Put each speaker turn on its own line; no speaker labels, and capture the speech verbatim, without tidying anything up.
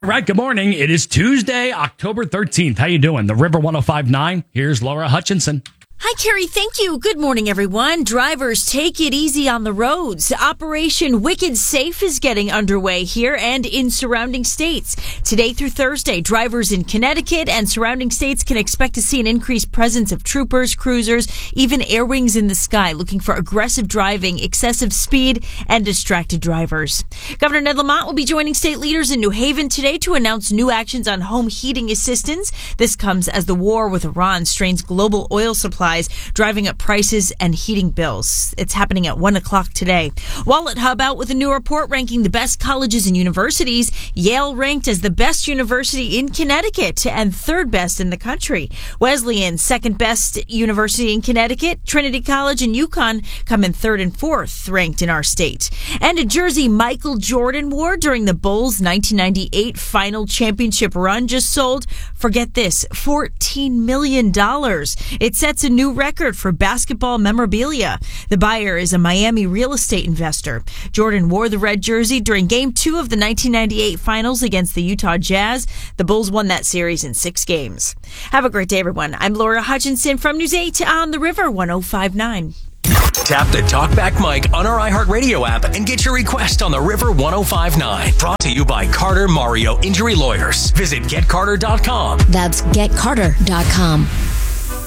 All right, good morning. It is Tuesday, October thirteenth. How you doing? The River one oh five point nine. Here's Laura Hutchinson.
Hi, Carrie. Thank you. Good morning, everyone. Drivers, take it easy on the roads. Operation Wicked Safe is getting underway here and in surrounding states. Today through Thursday, drivers in Connecticut and surrounding states can expect to see an increased presence of troopers, cruisers, even air wings in the sky looking for aggressive driving, excessive speed, and distracted drivers. Governor Ned Lamont will be joining state leaders in New Haven today to announce new actions on home heating assistance. This comes as the war with Iran strains global oil supplies, driving up prices and heating bills. It's happening at one o'clock today. Wallet Hub out with a new report ranking the best colleges and universities. Yale ranked as the best university in Connecticut and third best in the country. Wesleyan, second best university in Connecticut. Trinity College and UConn come in third and fourth ranked in our state. And a jersey Michael Jordan wore during the Bulls' nineteen ninety-eight final championship run just sold, forget this, fourteen million dollars. It sets a new record for basketball memorabilia. The buyer is a Miami real estate investor. Jordan wore the red jersey during game two of the nineteen ninety-eight finals against the Utah Jazz. The Bulls won that series in six games. Have a great day, everyone. I'm Laura Hutchinson from News eight on the River one oh five point nine.
Tap the Talkback mic on our iHeartRadio app and get your request on the River one oh five point nine. Brought to you by Carter Mario Injury Lawyers. Visit get carter dot com.
That's get carter dot com.